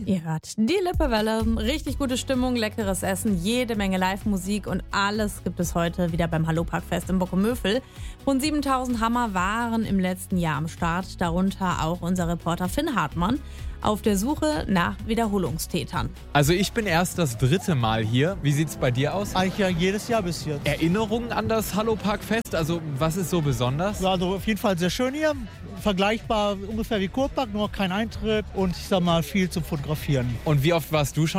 Ihr hört die Lippewelle, richtig gute Stimmung, leckeres Essen, jede Menge Live-Musik und alles gibt es heute wieder beim Hallo-Parkfest in Bockemöfel. Rund 7000 Hammer waren im letzten Jahr am Start, darunter auch unser Reporter Finn Hartmann auf der Suche nach Wiederholungstätern. Also ich bin erst das 3. Mal hier. Wie sieht's bei dir aus? Eigentlich ja jedes Jahr bis jetzt. Erinnerungen an das Hallo-Parkfest? Also was ist so besonders? Ja, also auf jeden Fall sehr schön hier. Vergleichbar ungefähr wie Kurpark, nur kein Eintritt und ich sag mal viel zum Fotografieren. Und wie oft warst du schon